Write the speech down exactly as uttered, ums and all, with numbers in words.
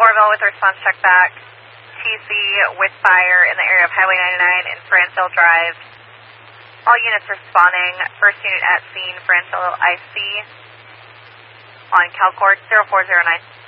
Orville with response check back. T C with fire in the area of Highway ninety-nine and Franceville Drive. All units responding. First unit at scene, Franceville I C on CalCord zero four zero nine.